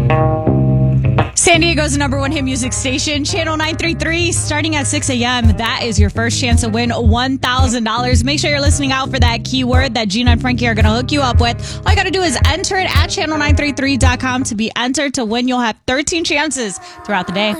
San Diego's #1 hit music station, Channel 933, starting at 6 a.m. That is your first chance to win $1,000. Make sure you're listening out for that keyword that Gina and Frankie are going to hook you up with. All you got to do is enter it at channel933.com to be entered to win. You'll have 13 chances throughout the day.